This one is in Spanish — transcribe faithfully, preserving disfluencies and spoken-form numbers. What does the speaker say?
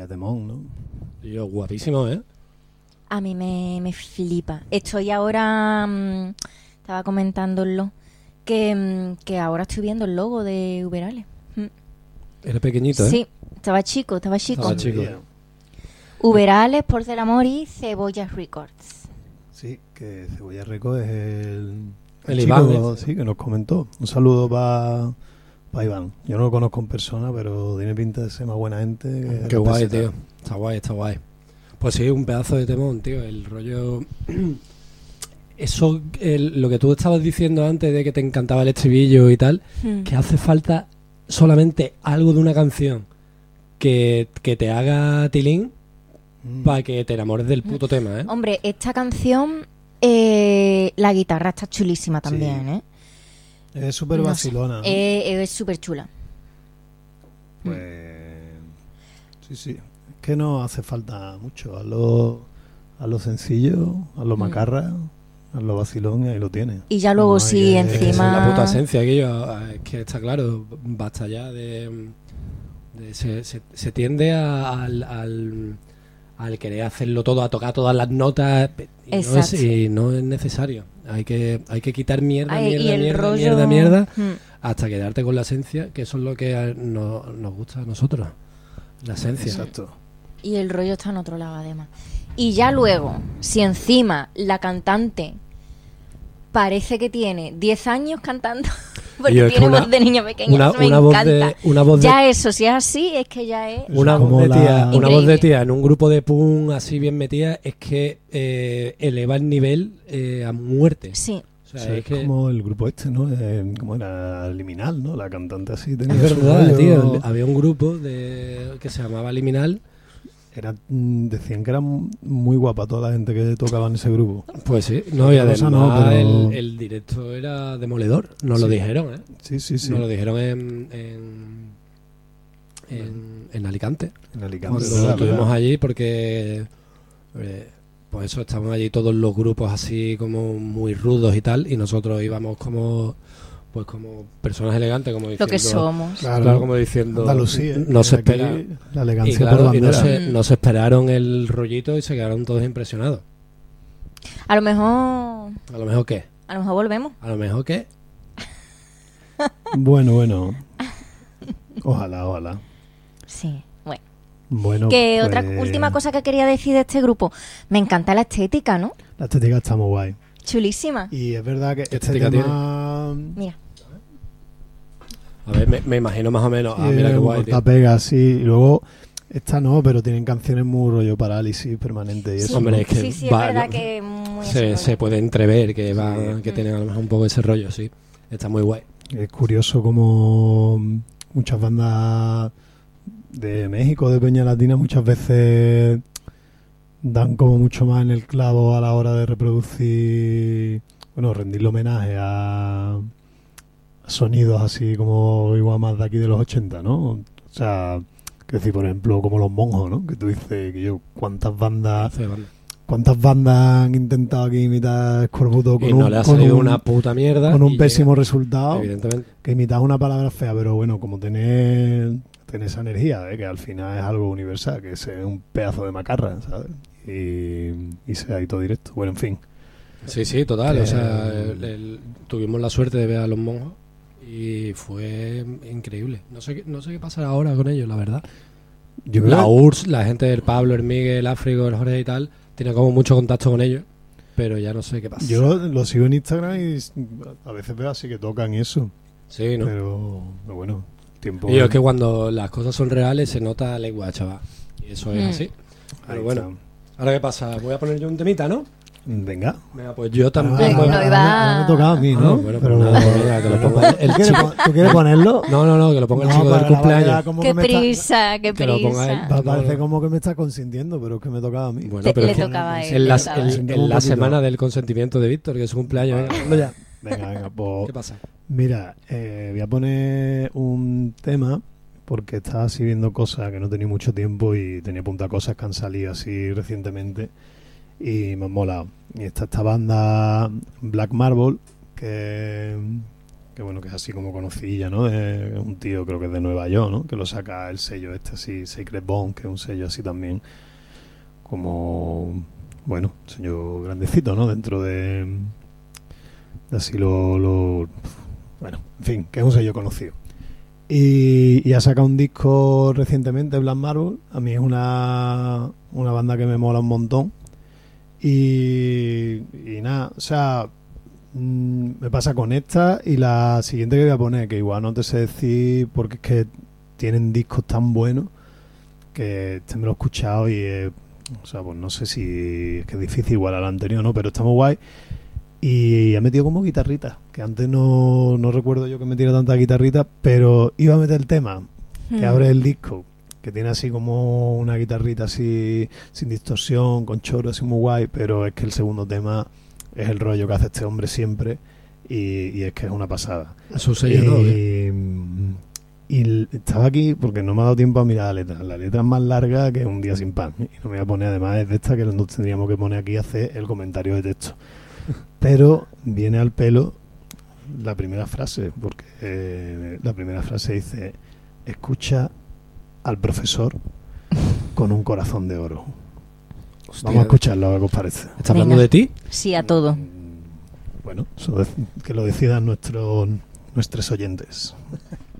Vaya temón, ¿no? Tío, guapísimo, ¿eh? A mí me, me flipa. Estoy ahora... mmm, estaba comentándolo. Que, mmm, que ahora estoy viendo el logo de Uberales. Mm. Era pequeñito, ¿eh? Sí, estaba chico, estaba chico. Estaba chico. Uberales, Porcel Amor y Cebolla Records. Sí, que Cebolla Records es el... El chico, Iván. sí, que nos comentó. Un saludo para pa Iván. Yo no lo conozco en persona, pero tiene pinta de ser más buena gente. Que Qué guay, peseta. tío. Está guay, está guay. Pues sí, un pedazo de temón, tío. El rollo... Eso, el- lo que tú estabas diciendo antes de que te encantaba el estribillo y tal, Mm. que hace falta solamente algo de una canción que, que te haga tilín Mm. para que te enamores del puto tema, ¿eh? Hombre, esta canción, eh, la guitarra está chulísima también, Sí. ¿eh? Es súper No sé. vacilona. ¿no? Eh, es súper chula. Pues sí, sí. Es que no hace falta mucho. A lo, a lo sencillo, a lo Mm. macarra, a lo vacilón y ahí lo tienes. Y ya luego No, sí, hay que- Esa es encima... la puta esencia, aquello. Es que está claro, basta ya de... de- se, se, se tiende a- al, al, al querer hacerlo todo, a tocar todas las notas, y no es, Exacto. y no es necesario. Hay que, hay que quitar mierda, Ay, mierda, y el mierda, rollo... mierda, mierda, Mm. hasta quedarte con la esencia, que eso es lo que a- no- nos gusta a nosotros. La esencia. Exacto. Y el rollo está en otro lado, además. Y ya luego, si encima la cantante parece que tiene diez años cantando, porque Y es que tiene una- voz de niña pequeña, Una, eso me una voz encanta. de, una voz de Ya eso, si es así, es que ya es... Eso Una, es voz como de tía, la- una voz de Increíble. tía en un grupo de punk así bien metida es que eh, eleva el nivel eh, a muerte. Sí, O sea, O sea, es es que como el grupo este, ¿no? Eh, ¿Cómo era? Liminal, ¿no? La cantante así tenía es su verdad, rollo. tío. Había un grupo de que se llamaba Liminal. Era, mm, decían que era muy guapa toda la gente que tocaba en ese grupo. Pues sí, no, y Otra cosa además no, pero- el, el directo era demoledor. Nos lo Sí. dijeron, ¿eh? Sí, sí, sí. Nos lo dijeron en, en, en, en Alicante. En Alicante. Cuando ¿verdad? estuvimos allí, porque eh, pues eso, estaban allí todos los grupos así como muy rudos y tal, y nosotros íbamos como pues como personas elegantes, como diciendo, lo que somos. Claro, claro, como diciendo, Andalucía. no se Aquí espera. La Y, elegancia claro, por y no, bandera. se, Mm. no se esperaron el rollito y se quedaron todos impresionados. A lo mejor... A lo mejor qué, A lo mejor volvemos. a lo mejor qué. Bueno, bueno. Ojalá, ojalá. Sí, bueno. Bueno, Que pues, otra última cosa que quería decir de este grupo. Me encanta la estética, ¿no? La estética está muy guay. Chulísima. Y es verdad que este estética tema... Mira. A ver, me, me imagino más o menos. Ah, mira qué guay, tío. La pega, sí. Y luego, esta no, pero tienen canciones muy rollo parálisis permanente y Sí. eso. Hombre, ¿no? es que Sí, sí, es va, verdad ¿no? que muy se, ese se rollo. puede entrever que va, Sí. que Mm. tienen a lo mejor un poco ese rollo, sí. Está muy guay. Es curioso como muchas bandas de México, de Peña Latina, muchas veces dan como mucho más en el clavo a la hora de reproducir, bueno, rendirle homenaje a sonidos así como igual más de aquí de los ochenta, ¿no? O sea, que decir, por ejemplo, como Los Monjos, ¿no? Que tú dices que yo, ¿cuántas bandas Hace banda. cuántas bandas han intentado aquí imitar Escorbuto con Y no un, le ha con salido un- una puta mierda. con un y pésimo llega, resultado? evidentemente. Que imitas una palabra fea, pero bueno, como tenés, tenés esa energía, ¿eh? Que al final es algo universal, que es un pedazo de macarra, ¿sabes? Y, y sea ahí todo directo. Bueno, en fin. Sí, sí, total. Que- O sea, el- el- tuvimos la suerte de ver a Los Monjos y fue increíble. No sé, qué- no sé qué pasará ahora con ellos, la verdad. Yo creo La que- U R S S, la gente del Pablo, el Miguel, el Áfrico, el Jorge y tal, tiene como mucho contacto con ellos, pero ya no sé qué pasa. yo lo sigo en Instagram y a veces veo así que tocan y eso. Sí, ¿no? Pero, pero bueno, tiempo. Y es que cuando las cosas son reales se nota lengua, chaval. Y eso es Mm. así. Ahí Pero bueno, está. ahora qué pasa, voy a poner yo un temita, ¿no? Venga. Venga, pues yo también. Venga, voy- no, iba- ahora me toca a mí, Ah, ¿no? bueno, Pero, pues nada, pues venga, que lo ponga el ¿Tú quieres, chico. pon- ¿Tú quieres ponerlo? No, no, no, que lo ponga el No, chico para del la variedad, cumpleaños. como Qué que me está- prisa, qué que lo ponga prisa. él. Va- No, Parece no. como que me está consintiendo, pero es que me tocaba a mí. Bueno, Te- pero le es que tocaba a él, en, le las- tocaba a en- él. Un en la poquito. semana del consentimiento de Víctor, que es su cumpleaños. Venga, ando ya. Venga, venga, pues ¿Qué pasa? mira, eh, voy a poner un tema porque estaba así viendo cosas que no tenía mucho tiempo y tenía apuntadas cosas que han salido así recientemente y me han molado. Y está esta banda Black Marble que, que bueno, que es así como conocilla, ¿no? Es un tío, creo que es de Nueva York, ¿no? Que lo saca el sello este así, Sacred Bone, que es un sello así también como, bueno, sello grandecito, ¿no? Dentro de, de así lo, lo... Bueno, en fin, que es un sello conocido. Y, y ha sacado un disco recientemente, Black Marble. A mí es una, una banda que me mola un montón. Y, y nada, o sea, mmm, me pasa con esta y la siguiente que voy a poner, que igual no te sé decir porque es que tienen discos tan buenos que este me lo he escuchado y, eh, o sea, pues no sé si es que es difícil igual al anterior, ¿no? Pero está muy guay. Y ha metido como guitarrita, que antes no, no recuerdo yo que metiera tanta guitarrita, pero iba a meter el tema que Hmm. abre el disco, que tiene así como una guitarrita así sin distorsión, con choro así muy guay, pero es que el segundo tema es el rollo que hace este hombre siempre y, y es que es una pasada. Es un sello, ¿no? Y, y l- estaba aquí porque no me ha dado tiempo a mirar la letra. La letra es más larga que un día sin pan. Y no me voy a poner, además es de esta que nos tendríamos que poner aquí a hacer el comentario de texto. Pero viene al pelo la primera frase, porque eh, la primera frase dice: escucha al profesor con un corazón de oro. Hostia, Vamos a escucharlo, a ver qué os parece. ¿Está hablando Venga. de ti? Sí, a todo. Mm, Bueno, eso de- que lo decidan nuestros nuestros oyentes.